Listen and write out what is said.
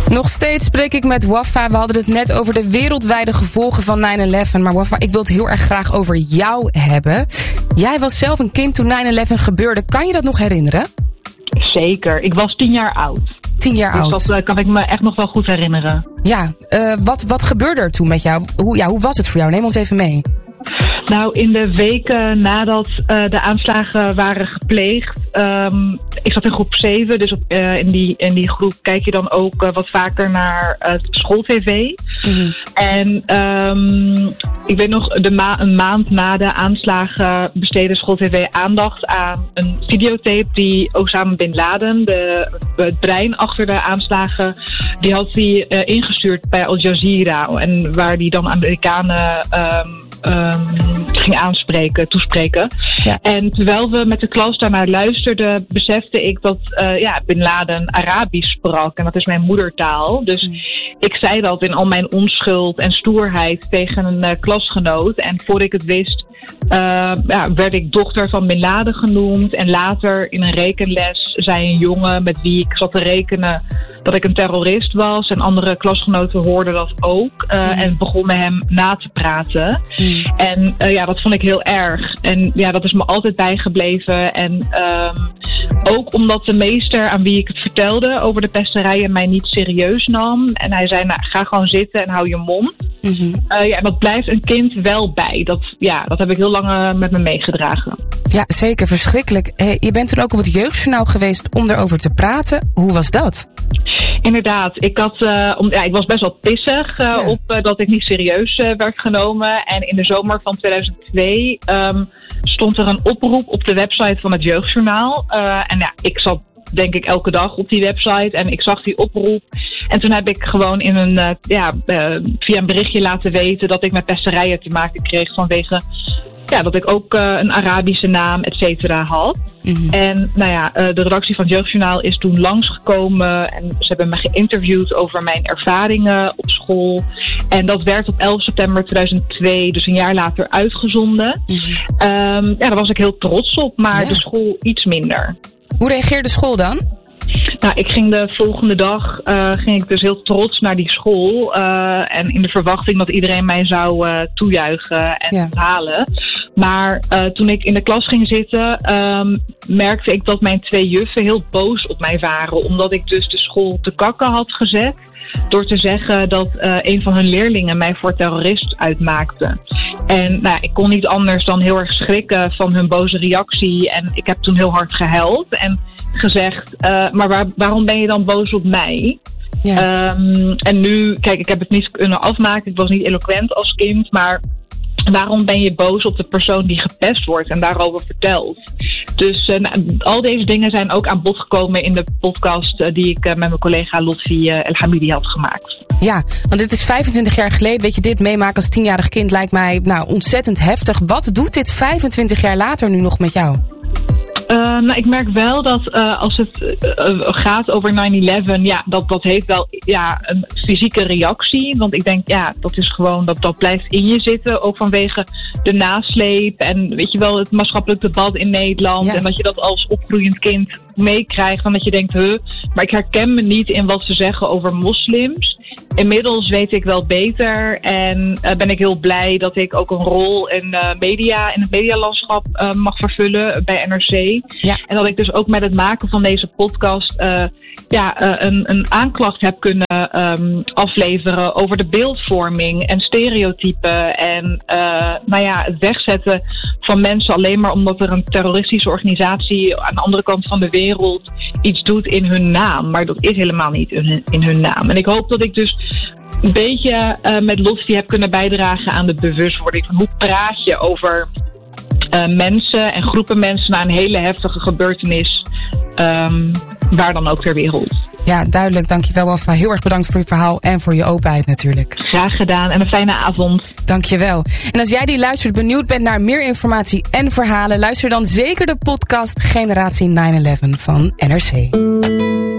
Nog steeds spreek ik met Wafa. We hadden het net over de wereldwijde gevolgen van 9/11. Maar Wafa, ik wil het heel erg graag over jou hebben. Jij was zelf een kind toen 9/11 gebeurde. Kan je dat nog herinneren? Zeker. Ik was 10 jaar oud. 10 jaar oud. Dus dat kan ik me echt nog wel goed herinneren. Ja, wat gebeurde er toen met jou? Hoe was het voor jou? Neem ons even mee. Nou, in de weken nadat de aanslagen waren gepleegd, ik zat in groep 7, dus in die groep kijk je dan ook wat vaker naar schooltv. Mm-hmm. En ik weet nog, een maand na de aanslagen besteedde schooltv aandacht aan een videotape die Osama Bin Laden, het brein achter de aanslagen, die had hij ingestuurd bij Al Jazeera. En waar die dan Amerikanen ging toespreken. Ja. En terwijl we met de klas daarnaar luisterden, besefte ik dat Bin Laden Arabisch sprak. En dat is mijn moedertaal. Dus ik zei dat in al mijn onschuld en stoerheid tegen een klasgenoot. En voor ik het wist, werd ik dochter van Bin Laden genoemd. En later in een rekenles zei een jongen met wie ik zat te rekenen dat ik een terrorist was. En andere klasgenoten hoorden dat ook. En begonnen hem na te praten. En dat vond ik heel erg. En dat is me altijd bijgebleven. En ook omdat de meester aan wie ik het vertelde over de pesterijen mij niet serieus nam. En hij zei, ga gewoon zitten en hou je mond. En dat blijft een kind wel bij. Dat heb ik heel lang met me meegedragen. Ja, zeker. Verschrikkelijk. Je bent toen ook op het Jeugdjournaal geweest om erover te praten. Hoe was dat? Inderdaad. Ik was best wel pissig op dat ik niet serieus werd genomen. En in de zomer van 2002 stond er een oproep op de website van het Jeugdjournaal. Ik zat denk ik elke dag op die website en ik zag die oproep. En toen heb ik gewoon via een berichtje laten weten dat ik met pesterijen te maken kreeg vanwege dat ik ook een Arabische naam, et cetera, had. Mm-hmm. En de redactie van het Jeugdjournaal is toen langsgekomen en ze hebben me geïnterviewd over mijn ervaringen op school. En dat werd op 11 september 2002, dus een jaar later, uitgezonden. Mm-hmm. Daar was ik heel trots op, maar de school iets minder. Hoe reageerde school dan? Ik ging de volgende dag dus heel trots naar die school. En in de verwachting dat iedereen mij zou toejuichen en halen. Maar toen ik in de klas ging zitten, merkte ik dat mijn 2 juffen heel boos op mij waren. Omdat ik dus de school te kakken had gezet. Door te zeggen dat een van hun leerlingen mij voor terrorist uitmaakte. En ik kon niet anders dan heel erg schrikken van hun boze reactie. En ik heb toen heel hard gehuild en gezegd, maar waarom ben je dan boos op mij? Ja. En nu, kijk, ik heb het niet kunnen afmaken. Ik was niet eloquent als kind, maar waarom ben je boos op de persoon die gepest wordt en daarover vertelt? Dus al deze dingen zijn ook aan bod gekomen in de podcast die ik met mijn collega Lotfi El Hamidi had gemaakt. Ja, want dit is 25 jaar geleden. Weet je, dit meemaken als 10-jarig kind lijkt mij ontzettend heftig. Wat doet dit 25 jaar later nu nog met jou? Ik merk wel dat als het gaat over 9/11, dat heeft wel een fysieke reactie. Want ik denk, dat is gewoon, dat blijft in je zitten. Ook vanwege de nasleep en weet je wel, het maatschappelijk debat in Nederland. Ja. En dat je dat als opgroeiend kind meekrijgt. En dat je denkt, maar ik herken me niet in wat ze zeggen over moslims. Inmiddels weet ik wel beter en ben ik heel blij dat ik ook een rol in het medialandschap mag vervullen bij NRC. Ja. En dat ik dus ook met het maken van deze podcast een aanklacht heb kunnen afleveren over de beeldvorming en stereotypen en het wegzetten van mensen alleen maar omdat er een terroristische organisatie aan de andere kant van de wereld iets doet in hun naam. Maar dat is helemaal niet in hun naam. En ik hoop dat ik dus een beetje met Lotfi heb kunnen bijdragen aan de bewustwording van hoe praat je over mensen en groepen mensen na een hele heftige gebeurtenis, waar dan ook ter wereld. Ja, duidelijk. Dankjewel, Wafa. Heel erg bedankt voor je verhaal en voor je openheid natuurlijk. Graag gedaan en een fijne avond. Dankjewel. En als jij die luistert benieuwd bent naar meer informatie en verhalen, luister dan zeker de podcast Generatie 9/11 van NRC.